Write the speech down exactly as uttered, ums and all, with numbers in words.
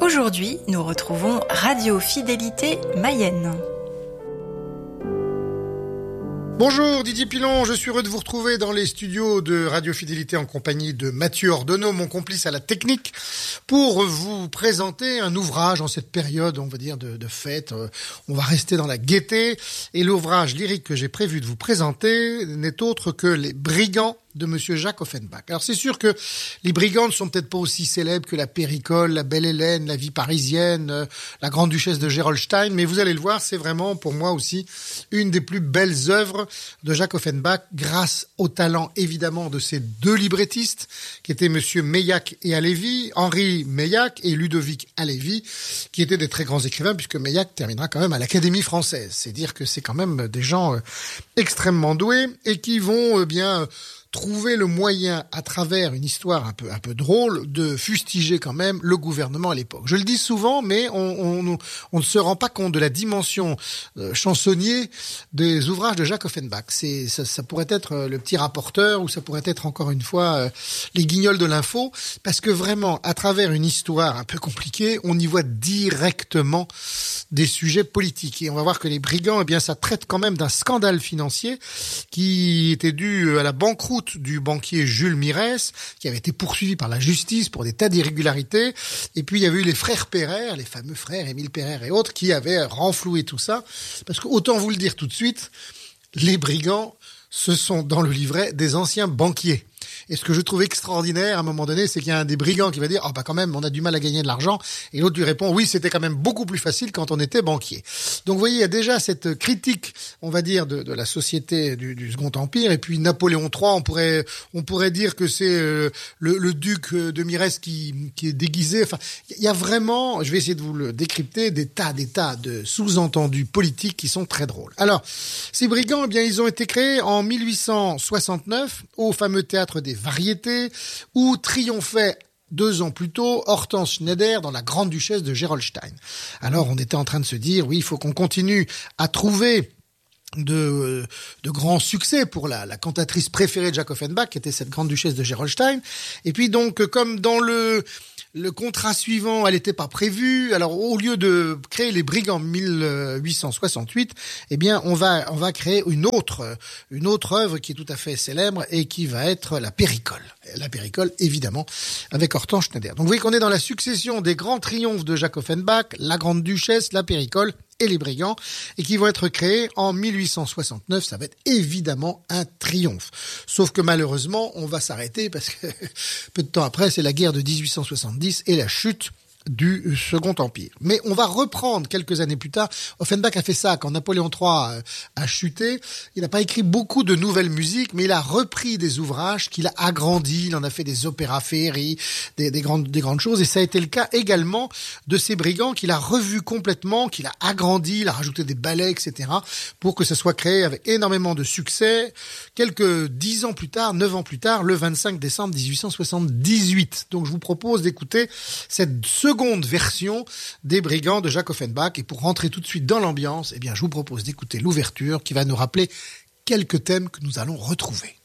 Aujourd'hui, nous retrouvons Radio Fidélité Mayenne. Bonjour Didier Pilon, je suis heureux de vous retrouver dans les studios de Radio Fidélité en compagnie de Mathieu Ordonneau, mon complice à la technique, pour vous présenter un ouvrage en cette période, on va dire, de, de fête. On va rester dans la gaieté et l'ouvrage lyrique que j'ai prévu de vous présenter n'est autre que Les Brigands de Monsieur Jacques Offenbach. Alors c'est sûr que les Brigands ne sont peut-être pas aussi célèbres que la Péricole, la Belle Hélène, la Vie parisienne, euh, la Grande Duchesse de Gerolstein, mais vous allez le voir, c'est vraiment pour moi aussi une des plus belles œuvres de Jacques Offenbach, grâce au talent évidemment de ces deux librettistes, qui étaient Monsieur Meilhac et Halévy, Henri Meilhac et Ludovic Halévy, qui étaient des très grands écrivains, puisque Meilhac terminera quand même à l'Académie française. C'est dire que c'est quand même des gens euh, extrêmement doués et qui vont euh, bien... Euh, trouver le moyen, à travers une histoire un peu un peu drôle, de fustiger quand même le gouvernement à l'époque. Je le dis souvent, mais on, on, on ne se rend pas compte de la dimension euh, chansonnier des ouvrages de Jacques Offenbach. C'est, ça, ça pourrait être le petit rapporteur, ou ça pourrait être encore une fois euh, les guignols de l'info, parce que vraiment, à travers une histoire un peu compliquée, on y voit directement des sujets politiques. Et on va voir que les Brigands, eh bien, ça traite quand même d'un scandale financier qui était dû à la banqueroute du banquier Jules Mirès, qui avait été poursuivi par la justice pour des tas d'irrégularités. Et puis, il y avait eu les frères Pereire, les fameux frères Émile Pereire et autres, qui avaient renfloué tout ça. Parce que, autant vous le dire tout de suite, les Brigands, ce sont dans le livret des anciens banquiers. Et ce que je trouve extraordinaire à un moment donné, c'est qu'il y a un des brigands qui va dire « Ah bah quand même, on a du mal à gagner de l'argent ». Et l'autre lui répond « Oui, c'était quand même beaucoup plus facile quand on était banquier ». Donc vous voyez, il y a déjà cette critique, on va dire, de, de la société du, du Second Empire. Et puis Napoléon trois, on pourrait, on pourrait dire que c'est euh, le, le duc de Mirès qui, qui est déguisé. Enfin, il y a vraiment, je vais essayer de vous le décrypter, des tas, des tas de sous-entendus politiques qui sont très drôles. Alors, ces brigands, eh bien, ils ont été créés en mille huit cent soixante-neuf au fameux théâtre des Variétés, où triomphait deux ans plus tôt Hortense Schneider dans La Grande Duchesse de Gerolstein. Alors on était en train de se dire, oui, il faut qu'on continue à trouver de, de grands succès pour la, la cantatrice préférée de Jacques Offenbach, qui était cette Grande Duchesse de Gerolstein. Et puis donc, comme dans le... Le contrat suivant, elle n'était pas prévue. Alors, au lieu de créer les Brigands en mille huit cent soixante-huit, eh bien, on va, on va créer une autre, une autre œuvre qui est tout à fait célèbre et qui va être la Péricole. La Péricole, évidemment, avec Hortense Schneider. Donc, vous voyez qu'on est dans la succession des grands triomphes de Jacques Offenbach, la Grande Duchesse, la Péricole et les Brigands, et qui vont être créés en mille huit cent soixante-neuf. Ça va être évidemment un triomphe. Sauf que malheureusement, on va s'arrêter parce que peu de temps après, c'est la guerre de dix-huit cent soixante-dix et la chute du Second Empire. Mais on va reprendre quelques années plus tard. Offenbach a fait ça quand Napoléon trois a chuté. Il n'a pas écrit beaucoup de nouvelles musiques, mais il a repris des ouvrages qu'il a agrandis. Il en a fait des opéras féeries, des, des grandes, des grandes choses. Et ça a été le cas également de ces Brigands qu'il a revus complètement, qu'il a agrandi, il a rajouté des ballets, et cetera, pour que ça soit créé avec énormément de succès. Quelques dix ans plus tard, neuf ans plus tard, le vingt-cinq décembre dix-huit cent soixante-dix-huit. Donc je vous propose d'écouter cette seconde seconde version des Brigands de Jacques Offenbach. Et pour rentrer tout de suite dans l'ambiance, eh bien, je vous propose d'écouter l'ouverture qui va nous rappeler quelques thèmes que nous allons retrouver.